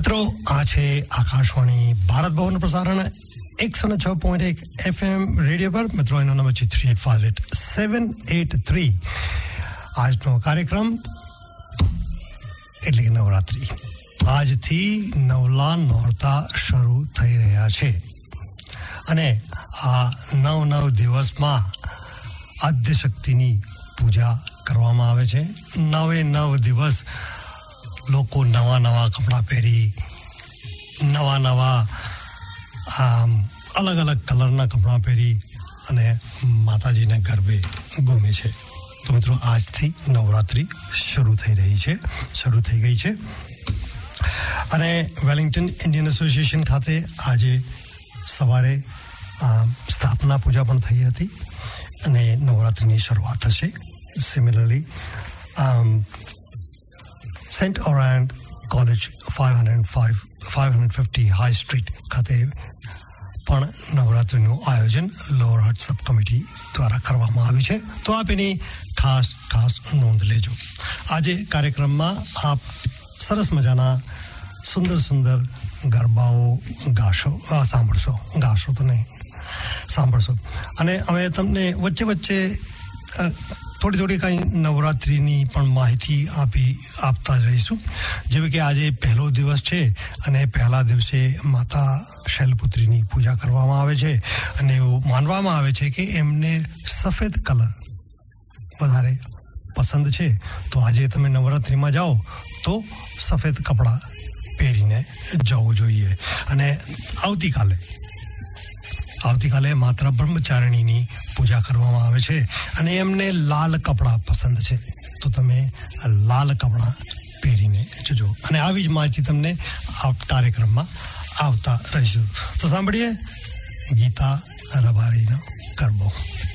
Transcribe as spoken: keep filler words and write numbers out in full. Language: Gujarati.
મિત્રો આ છે આકાશવાણી ભારત ભવન પ્રસારણ એકસો છ પોઈન્ટ એક એફએમ રેડિયો પર. મિત્રો એનો નંબર છે three eight five eight seven at three. આજનો કાર્યક્રમ એટલે કે નવરાત્રી. આજથી નવલા નોરતા શરૂ થઈ રહ્યા છે અને આ નવ નવ દિવસમાં આદ્યશક્તિની પૂજા કરવામાં આવે છે. નવે નવ દિવસ લોકો નવા નવા કપડાં પહેરી નવા નવા આમ અલગ અલગ કલરના કપડાં પહેરી અને માતાજીને ગરબે ઘૂમે છે. તો મિત્રો આજથી નવરાત્રી શરૂ થઈ રહી છે શરૂ થઈ ગઈ છે અને વેલિંગ્ટન ઇન્ડિયન એસોસિએશન ખાતે આજે સવારે સ્થાપના પૂજા પણ થઈ હતી અને નવરાત્રિની શરૂઆત થશે. Similarly Saint ઓરાન્ડ college five hundred five five hundred fifty high street ખાતે પણ નવરાત્રિનું આયોજન લોઅર હટ સબ કમિટી દ્વારા કરવામાં આવ્યું છે. તો આપ એની ખાસ ખાસ નોંધ લેજો. આજે કાર્યક્રમમાં આપ સરસ મજાના સુંદર સુંદર ગરબાઓ ગાશો સાંભળશો ગાશો તો નહીં સાંભળશો અને અમે તમને વચ્ચે વચ્ચે થોડી થોડી કાંઈ નવરાત્રિની પણ માહિતી આપી આપતા જ રહીશું. જેવી કે આજે પહેલો દિવસ છે અને પહેલા દિવસે માતા શૈલપુત્રીની પૂજા કરવામાં આવે છે અને એવું માનવામાં આવે છે કે એમને સફેદ કલર વધારે પસંદ છે. તો આજે તમે નવરાત્રિમાં જાઓ તો સફેદ કપડાં પહેરીને જવું જોઈએ. અને આવતીકાલે આવતીકાલે માતા બ્રહ્મચારિણીની પૂજા કરવામાં આવે છે અને એમને લાલ કપડાં પસંદ છે. તો તમે લાલ કપડાં પહેરીને જજો અને આવી જ માહિતી તમને આ કાર્યક્રમમાં આવતા રહીશું. તો સાંભળીએ ગીતા રબારીનો ગરબો.